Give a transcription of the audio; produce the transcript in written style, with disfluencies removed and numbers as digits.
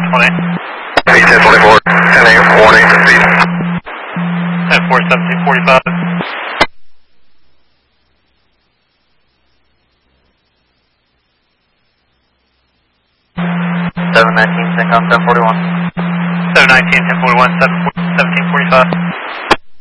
1020. 1044, sending warning for speed. 10-4, 1745. 719, CENTCOM 1041. 719, 1041, 1745.